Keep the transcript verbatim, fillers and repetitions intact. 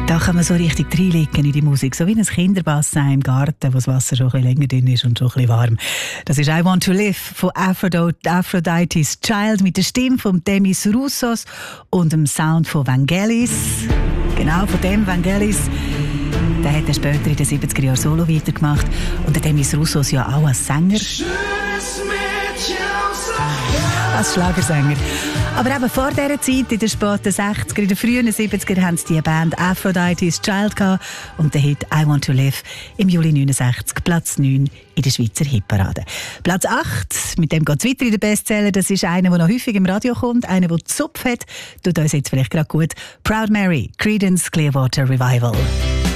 Da kann man so richtig reinlegen in die Musik, so wie ein Kinderbassin im Garten, wo das Wasser schon ein bisschen länger drin ist und schon ein bisschen warm. Das ist «I Want to Live» von Aphrodite's Child mit der Stimme von Demis Roussos und dem Sound von Vangelis. Genau, von dem Vangelis. Der hat er später in den siebziger Jahren Solo weitergemacht. Und der Demis Roussos ja auch als Sänger. Als Schlagersänger. Aber eben vor dieser Zeit, in den späten sechziger, in den frühen siebziger, haben sie die Band Aphrodite's Child gehabt und der Hit «I Want to Live» im Juli neunundsechzig, Platz neun in der Schweizer Hitparade. Platz acht, mit dem geht es weiter in den Bestseller, das ist einer, der noch häufig im Radio kommt, einer, der Zupf hat, tut uns jetzt vielleicht gerade gut. «Proud Mary», Creedence Clearwater Revival.